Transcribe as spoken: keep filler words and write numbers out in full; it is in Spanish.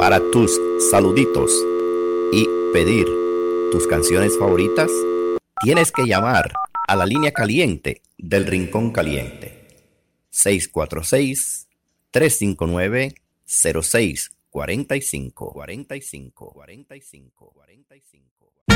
para tus saluditos y pedir tus canciones favoritas, tienes que llamar a la línea caliente del Rincón Caliente. seis cuatro seis, tres cinco nueve, cero seis cuatro cinco, cuarenta y cinco, cuarenta y cinco, cuarenta y cinco.